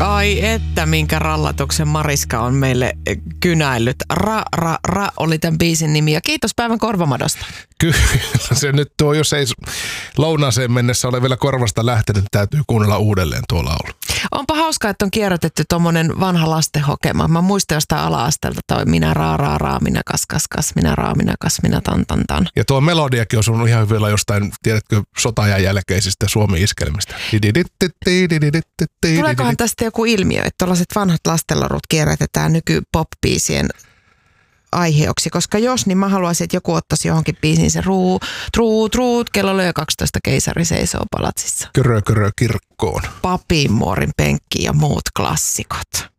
Ai että minkä rallatuksen Mariska on meille kynäillyt. Ra oli tämän biisin nimi ja kiitos päivän korvamadosta. Kyllä se nyt tuo, jos ei lounaaseen mennessä ole vielä korvasta lähtenyt, täytyy kuunnella uudelleen tuo laulu. Onpa hauskaa, että on kierrätetty tommonen vanha lastenhokema. Mä muistan jostain ala-asteelta toi minä raa, minä kas, minä raa, minä kas, minä tan. Ja tuo melodiakin on sun ihan hyvillä jostain, tiedätkö, sota-ajan jälkeisistä Suomi-iskelmistä. Tuleekohan tästä joku ilmiö, että tuollaiset vanhat lastenlarut kierrätetään nyky-pop-biisien aiheoksi, koska jos, niin mä haluaisin, että joku ottaisi johonkin biisiin se truut, kello löi 12 keisari seisoo palatsissa. Körö kirkkoon. Papinmuorin penkki ja muut klassikot.